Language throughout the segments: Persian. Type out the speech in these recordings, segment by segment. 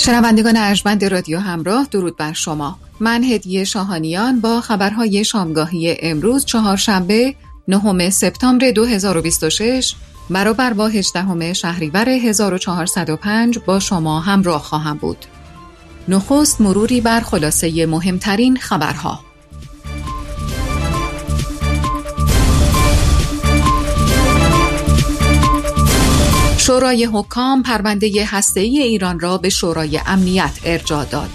شنوندگان ارجمند رادیو همراه، درود بر شما. من هدیه شاهانیان با خبرهای شامگاهی امروز چهارشنبه 9 سپتامبر 2026 برابر با 18 شهریور 1405 با شما همراه خواهم بود. نخست مروری بر خلاصه مهمترین خبرها. شورای حکام پرونده هسته‌ای ایران را به شورای امنیت ارجاع داد.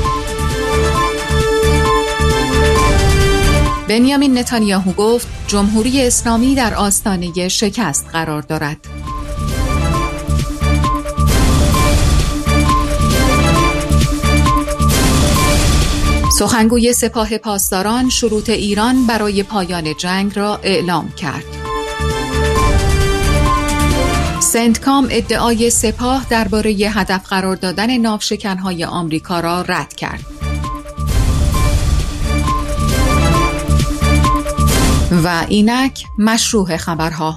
بنیامین نتانیاهو گفت جمهوری اسلامی در آستانه شکست قرار دارد. سخنگوی سپاه پاسداران شروط ایران برای پایان جنگ را اعلام کرد. سنتکام ادعای سپاه درباره هدف قرار دادن ناوشکن‌های آمریکا را رد کرد. و اینک مشروع خبرها.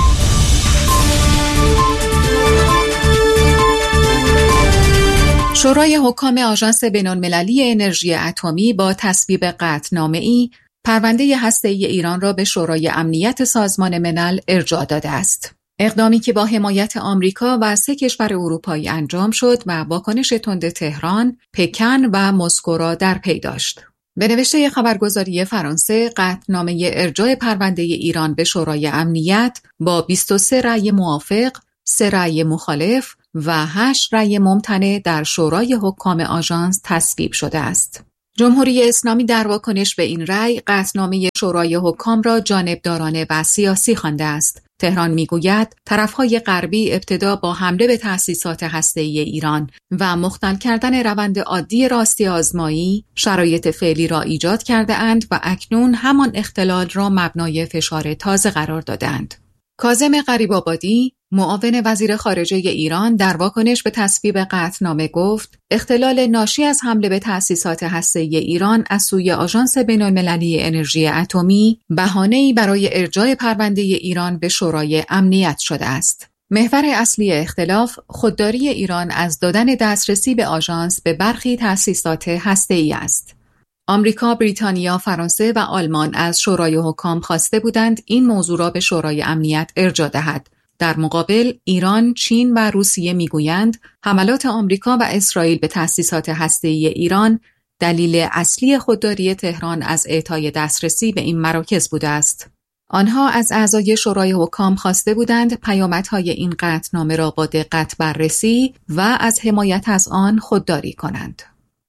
شورای حکام آژانس بین‌المللی انرژی اتمی با تصویب قطعنامه‌ای پرونده هسته‌ای ایران را به شورای امنیت سازمان ملل ارجاع داده است. اقدامی که با حمایت آمریکا و 3 کشور اروپایی انجام شد و واکنش تند تهران، پکن و مسکو را در پی داشت. به نوشته خبرگزاری فرانسه، قطعنامه ارجاع پرونده ایران به شورای امنیت با 23 رأی موافق، 3 رأی مخالف و 8 رأی ممتنع در شورای حکام آژانس تصویب شده است. جمهوری اسلامی در واکنش به این رأی قطعنامه شورای حکام را جانبدارانه و سیاسی خوانده است. تهران میگوید طرفهای غربی ابتدا با حمله به تأسیسات هسته‌ای ایران و مختل کردن روند عادی راستی آزمایی شرایط فعلی را ایجاد کرده اند و اکنون همان اختلال را مبنای فشار تازه قرار دادند. کاظم غریب‌آبادی، معاون وزیر خارجه ایران، در واکنش به تصویب قطعنامه گفت اختلال ناشی از حمله به تأسیسات هسته‌ای ایران از سوی آژانس بین‌المللی انرژی اتمی بهانه‌ای برای ارجاع پرونده ایران به شورای امنیت شده است. محور اصلی اختلاف خودداری ایران از دادن دسترسی به آژانس به برخی تأسیسات هسته‌ای است. آمریکا، بریتانیا، فرانسه و آلمان از شورای حکام خواسته بودند این موضوع را به شورای امنیت ارجاع دهد. در مقابل ایران، چین و روسیه میگویند حملات آمریکا و اسرائیل به تأسیسات هسته‌ای ایران دلیل اصلی خودداری تهران از اعطای دسترسی به این مراکز بوده است. آنها از اعضای شورای حکام خواسته بودند پیامدهای این قطعنامه را با دقت بررسی و از حمایت از آن خودداری کنند.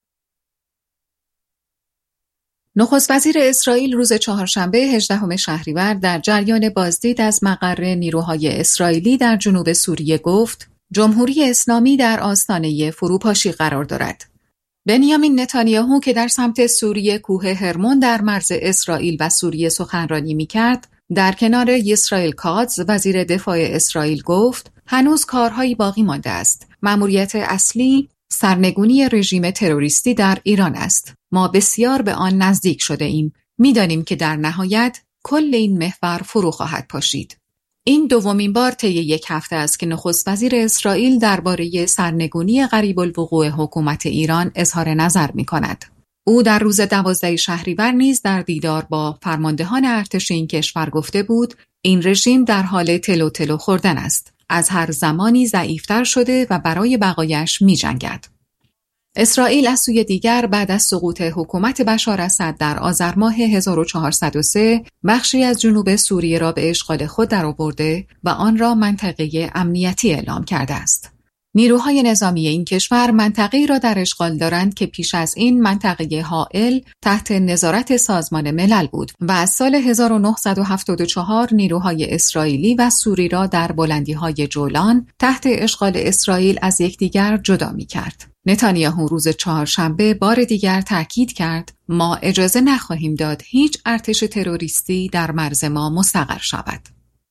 نخست وزیر اسرائیل روز چهارشنبه 18 شهریور در جریان بازدید از مقر نیروهای اسرائیلی در جنوب سوریه گفت جمهوری اسلامی در آستانه فروپاشی قرار دارد. بنیامین نتانیاهو که در سمت سوریه کوه هرمون در مرز اسرائیل و سوریه سخنرانی می‌کرد، در کنار اسرائیل کاتز وزیر دفاع اسرائیل گفت هنوز کارهایی باقی مانده است. مأموریت اصلی سرنگونی رژیم تروریستی در ایران است. ما بسیار به آن نزدیک شده ایم. می‌دانیم که در نهایت کل این محور فرو خواهد پاشید. این دومین بار طی 1 هفته است که نخست وزیر اسرائیل درباره سرنگونی قریب الوقوع حکومت ایران اظهار نظر می‌کند. او در روز 12 شهریور نیز در دیدار با فرماندهان ارتش این کشور گفته بود این رژیم در حال تلو تلو خوردن است. از هر زمانی ضعیفتر شده و برای بقایش می‌جنگد. اسرائیل از سوی دیگر بعد از سقوط حکومت بشار اسد در آذر ماه 1403 بخشی از جنوب سوریه را به اشغال خود درآورده و آن را منطقه امنیتی اعلام کرده است. نیروهای نظامی این کشور منطقه‌ای را در اشغال دارند که پیش از این منطقه حائل تحت نظارت سازمان ملل بود و از سال 1974 نیروهای اسرائیلی و سوری را در بلندی‌های جولان تحت اشغال اسرائیل از یکدیگر جدا می‌کرد. نتانیاهو روز چهارشنبه بار دیگر تاکید کرد ما اجازه نخواهیم داد هیچ ارتش تروریستی در مرز ما مستقر شود.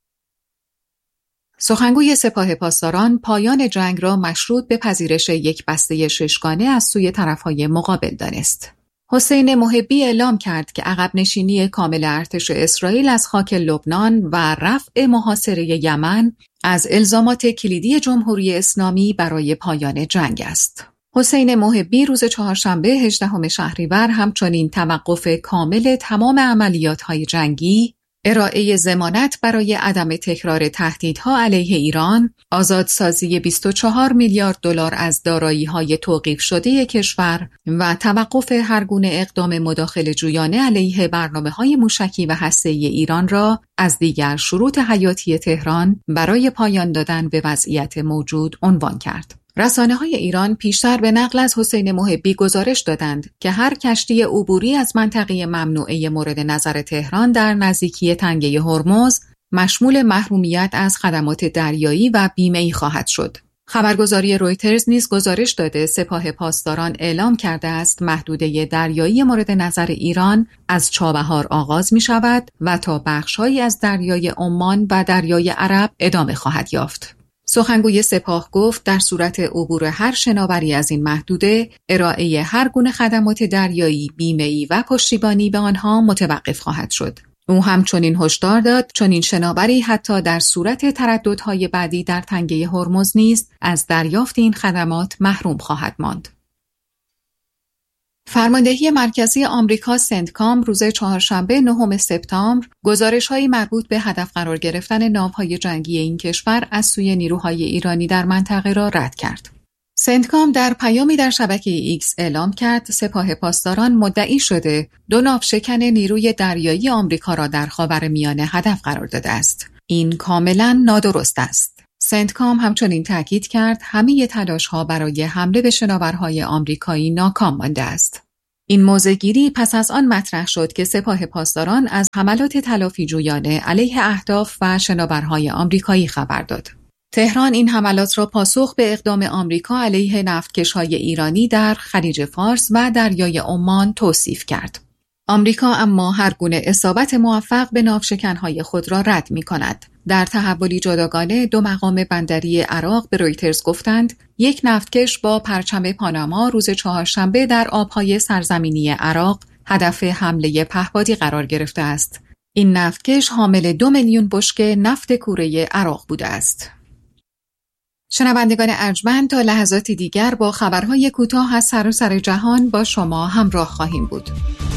سخنگوی سپاه پاسداران پایان جنگ را مشروط به پذیرش یک بسته 6گانه از سوی طرفهای مقابل دانست. حسین محبی اعلام کرد که عقب نشینی کامل ارتش اسرائیل از خاک لبنان و رفع محاصره یمن از الزامات کلیدی جمهوری اسلامی برای پایان جنگ است. حسین محبی روز چهارشنبه 18 شهریور همچنین توقف کامل تمام عملیات‌های جنگی، ارائه ضمانت برای عدم تکرار تهدیدها علیه ایران، آزادسازی 24 میلیارد دلار از دارایی‌های توقیف شده کشور و توقف هر گونه اقدام مداخله جویانه علیه برنامه‌های موشکی و هسته‌ای ایران را از دیگر شروط حیاتی تهران برای پایان دادن به وضعیت موجود عنوان کرد. رسانه‌های ایران پیشتر به نقل از حسین محبی گزارش دادند که هر کشتی عبوری از منطقه ممنوعه مورد نظر تهران در نزدیکی تنگه هرمز مشمول محرومیت از خدمات دریایی و بیمه‌ای خواهد شد. خبرگزاری رویترز نیز گزارش داده سپاه پاسداران اعلام کرده است محدوده دریایی مورد نظر ایران از چابهار آغاز می شود و تا بخش‌هایی از دریای عمان و دریای عرب ادامه خواهد یافت. سخنگوی سپاه گفت در صورت عبور هر شناوری از این محدوده، ارائه هر گونه خدمات دریایی، بیمه‌ای و پشتیبانی به آنها متوقف خواهد شد. او همچنین هشدار داد چنین شناوری حتی در صورت ترددهای بعدی در تنگه هرمز نیز از دریافت این خدمات محروم خواهد ماند. فرماندهی مرکزی آمریکا سنتکام روز چهارشنبه 9 سپتامبر گزارش‌های مربوط به هدف قرار گرفتن ناوهای جنگی این کشور از سوی نیروهای ایرانی در منطقه را رد کرد. سنتکام در پیامی در شبکه ایکس اعلام کرد سپاه پاسداران مدعی شده 2 ناوشکن نیروی دریایی آمریکا را در خاورمیانه هدف قرار داده است. این کاملا نادرست است. سنتکام همچنین تاکید کرد همه تلاش‌ها برای حمله به شناورهای آمریکایی ناکام مانده است. این موضع‌گیری پس از آن مطرح شد که سپاه پاسداران از حملات تلافی جویانه علیه اهداف و شناورهای آمریکایی خبر داد. تهران این حملات را پاسخ به اقدام آمریکا علیه نفتکش‌های ایرانی در خلیج فارس و دریای عمان توصیف کرد. آمریکا اما هر گونه اصابت موفق به ناوشکن‌های خود را رد می‌کند. در تحولی جداگانه 2 مقام بندری عراق به رویترز گفتند یک نفتکش با پرچم پاناما روز چهارشنبه در آبهای سرزمینی عراق هدف حمله پهپادی قرار گرفته است. این نفتکش حامل 2 میلیون بشکه نفت کوره عراق بوده است. شنوندگان ارجمند تا لحظاتی دیگر با خبرهای کوتاه از سراسر جهان با شما همراه خواهیم بود.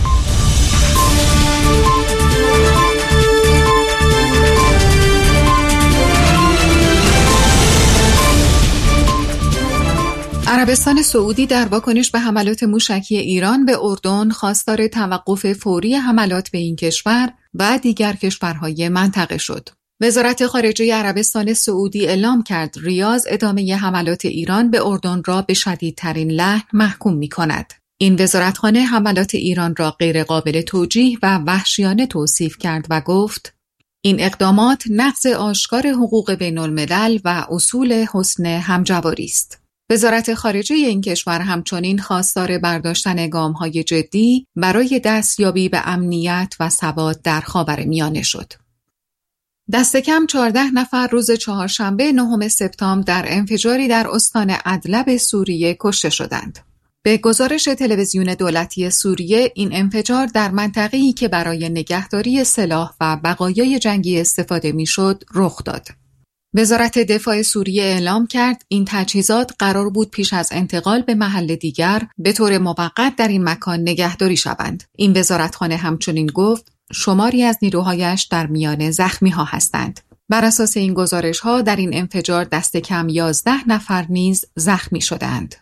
عربستان سعودی در واکنش به حملات موشکی ایران به اردن خواستار توقف فوری حملات به این کشور و دیگر کشورهای منطقه شد. وزارت خارجه عربستان سعودی اعلام کرد ریاض ادامه حملات ایران به اردن را به شدیدترین لحن محکوم می‌کند. این وزارتخانه حملات ایران را غیرقابل توجیه و وحشیانه توصیف کرد و گفت این اقدامات نقض آشکار حقوق بین‌الملل و اصول حسن همجواری است. وزارت خارجه این کشور همچنین خواستار برداشتن گام‌های جدی برای دستیابی به امنیت و ثبات در خاورمیانه شد. دست کم 14 نفر روز چهارشنبه 9 سپتامبر در انفجاری در استان ادلب سوریه کشته شدند. به گزارش تلویزیون دولتی سوریه این انفجار در منطقه‌ای که برای نگهداری سلاح و بقایای جنگی استفاده می‌شد رخ داد. وزارت دفاع سوریه اعلام کرد این تجهیزات قرار بود پیش از انتقال به محل دیگر به طور موقت در این مکان نگهداری شوند. این وزارتخانه همچنین گفت شماری از نیروهایش در میان زخمی‌ها هستند. بر اساس این گزارش‌ها در این انفجار دست کم 11 نفر نیز زخمی شدند.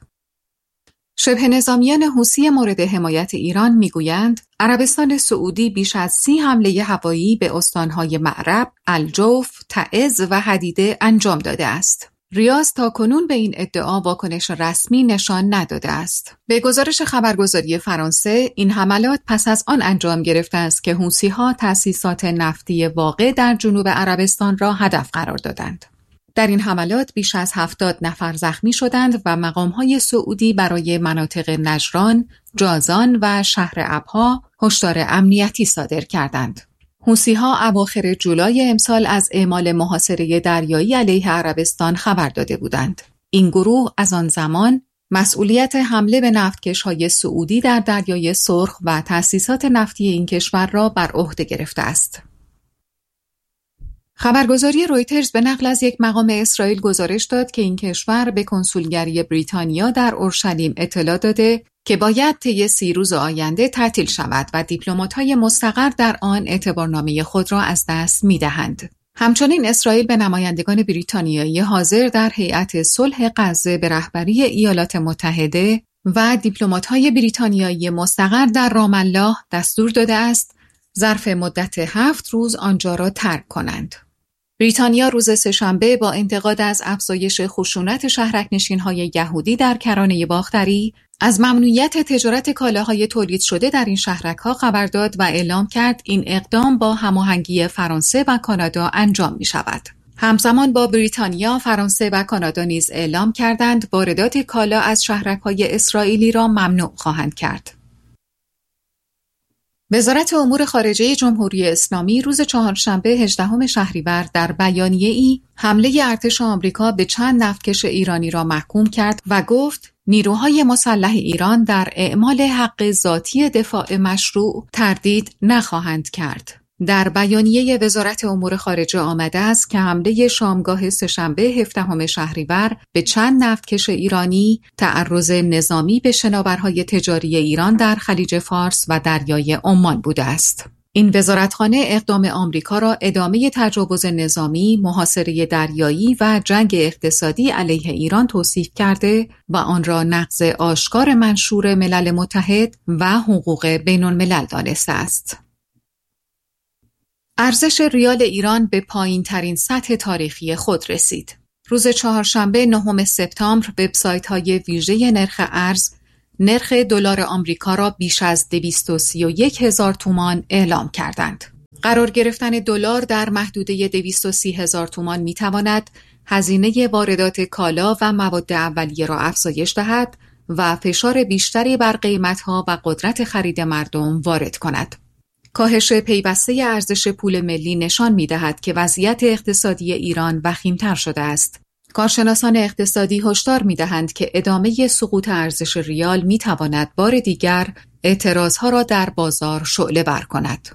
شبه نظامیان حوثی مورد حمایت ایران میگویند عربستان سعودی بیش از 30 حمله هوایی به استانهای معرب، الجوف، تعز و حدیده انجام داده است. ریاض تاکنون به این ادعا واکنش رسمی نشان نداده است. به گزارش خبرگزاری فرانسه این حملات پس از آن انجام گرفته است که حوثی‌ها تأسیسات نفتی واقع در جنوب عربستان را هدف قرار دادند. در این حملات بیش از 70 نفر زخمی شدند و مقام‌های سعودی برای مناطق نجران، جازان و شهر ابها هشدار امنیتی صادر کردند. حوثی‌ها اواخر جولای امسال از اعمال محاصره دریایی علیه عربستان خبر داده بودند. این گروه از آن زمان مسئولیت حمله به نفتکش‌های سعودی در دریای سرخ و تأسیسات نفتی این کشور را بر عهده گرفته است. خبرگزاری رویترز به نقل از یک مقام اسرائیل گزارش داد که این کشور به کنسولگری بریتانیا در اورشلیم اطلاع داده که باید طی 30 روز آینده تعطیل شود و دیپلمات‌های مستقر در آن اعتبارنامه خود را از دست می‌دهند. همچنین اسرائیل به نمایندگان بریتانیایی حاضر در هیئت صلح غزه به رهبری ایالات متحده و دیپلمات‌های بریتانیایی مستقر در رام الله دستور داده است ظرف مدت 7 روز آنجا را ترک کنند. بریتانیا روز سه‌شنبه با انتقاد از افزایش خشونت شهرک‌نشین‌های یهودی در کرانه باختری از ممنوعیت تجارت کالاهای تولید شده در این شهرک‌ها خبر داد و اعلام کرد این اقدام با هماهنگی فرانسه و کانادا انجام می‌شود. همزمان با بریتانیا، فرانسه و کانادا نیز اعلام کردند واردات کالا از شهرک‌های اسرائیلی را ممنوع خواهند کرد. وزارت امور خارجه جمهوری اسلامی روز چهارشنبه 18 شهریور در بیانیه‌ای حمله ارتش آمریکا به چند نفتکش ایرانی را محکوم کرد و گفت نیروهای مسلح ایران در اعمال حق ذاتی دفاع مشروع تردید نخواهند کرد. در بیانیه وزارت امور خارجه آمده است که حمله شامگاه سه‌شنبه 17 شهریور به چند نفتکش ایرانی تعرض نظامی به شناورهای تجاری ایران در خلیج فارس و دریای عمان بوده است. این وزارتخانه اقدام آمریکا را ادامه تجاوز نظامی، محاصره دریایی و جنگ اقتصادی علیه ایران توصیف کرده و آن را نقض آشکار منشور ملل متحد و حقوق بین الملل دانسته است. ارزش ریال ایران به پایین‌ترین سطح تاریخی خود رسید. روز چهارشنبه 9 سپتامبر وبسایت‌های ویژه نرخ ارز نرخ دلار آمریکا را بیش از 231,000 تومان اعلام کردند. قرار گرفتن دلار در محدوده 230,000 تومان می‌تواند هزینه واردات کالا و مواد اولیه را افزایش دهد و فشار بیشتری بر قیمت‌ها و قدرت خرید مردم وارد کند. کاهش پیوسته ارزش پول ملی نشان می‌دهد که وضعیت اقتصادی ایران وخیم‌تر شده است. کارشناسان اقتصادی هشدار می‌دهند که ادامه سقوط ارزش ریال می‌تواند بار دیگر اعتراضها را در بازار شعله‌ور کند.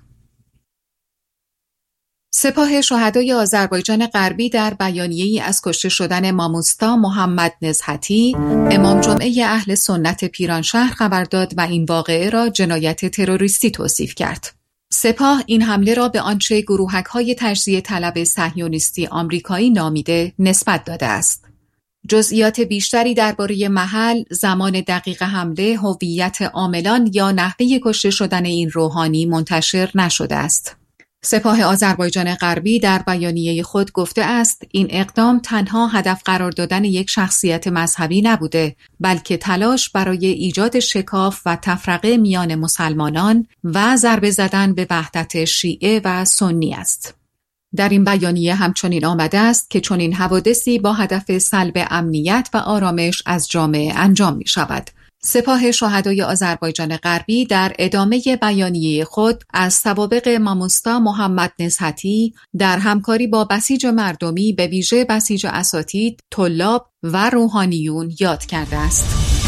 سپاه شهدای آذربایجان غربی در بیانیه‌ای از کشته شدن ماموستا محمد نزهتی، امام جمعه اهل سنت پیرانشهر خبر داد و این واقعه را جنایت تروریستی توصیف کرد. سپاه این حمله را به آنچه گروهک‌های تجزیه طلب صهیونیستی آمریکایی نامیده نسبت داده است. جزئیات بیشتری درباره محل، زمان دقیق حمله، هویت عاملان یا نحوه کشته شدن این روحانی منتشر نشده است. سپاه آذربایجان غربی در بیانیه خود گفته است این اقدام تنها هدف قرار دادن یک شخصیت مذهبی نبوده، بلکه تلاش برای ایجاد شکاف و تفرقه میان مسلمانان و ضربه زدن به وحدت شیعه و سنی است. در این بیانیه همچنین آمده است که چنین حوادثی با هدف سلب امنیت و آرامش از جامعه انجام می شود. سپاه شهدای آذربایجان غربی در ادامه بیانیه خود از سوابق ماموستا محمد نزهتی در همکاری با بسیج مردمی به ویژه بسیج اساتید، طلاب و روحانیون یاد کرده است.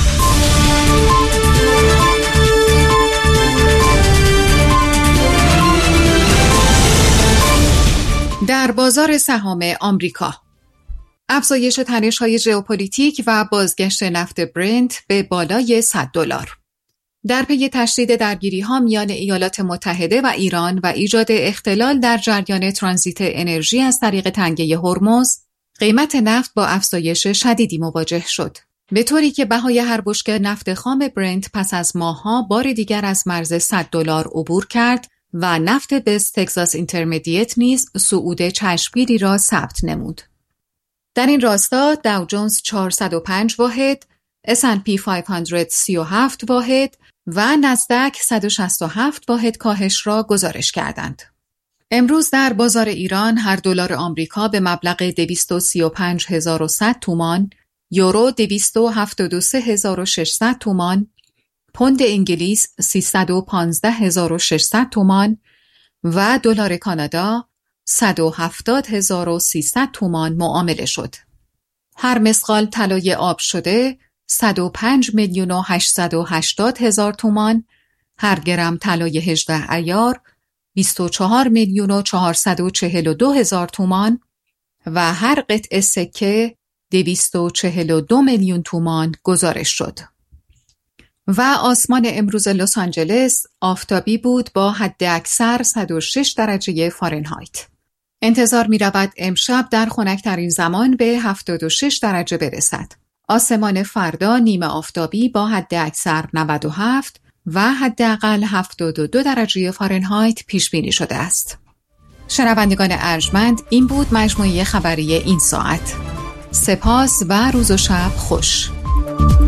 در بازار سهام آمریکا افزایش تنش‌های ژئوپلیتیک و بازگشت نفت برنت به بالای $100. در پی تشدید درگیری‌ها میان ایالات متحده و ایران و ایجاد اختلال در جریان ترانزیت انرژی از طریق تنگه هرمز، قیمت نفت با افزایش شدیدی مواجه شد. به طوری که بهای هر بشکه نفت خام برنت پس از ماه‌ها بار دیگر از مرز $100 عبور کرد و نفت وست تگزاس اینترمدیت نیز صعود چشمگیری را ثبت نمود. در این راستا داو جونز 405 واحد، S&P 500 37 واحد و نزدک 167 واحد کاهش را گزارش کردند. امروز در بازار ایران هر دلار آمریکا به مبلغ 235,100 تومان، یورو 273,600 تومان، پوند انگلیس 315,600 تومان و دلار کانادا 170,300 تومان معامله شد. هر مثقال طلای آب شده 105,880,000 تومان، هر گرم طلای 18 عیار 24,442,000 تومان و هر قطعه سکه 242 میلیون تومان گزارش شد. و آسمان امروز لس آنجلس آفتابی بود با حداکثر 106 درجه فارنهایت. انتظار می رود امشب در خنک‌ترین زمان به 76 درجه برسد. آسمان فردا نیمه آفتابی با حداکثر 97 و حداقل 72 درجه فارنهایت پیش بینی شده است. شنوندگان ارجمند، این بود مجموعه خبری این ساعت. سپاس و روز و شب خوش.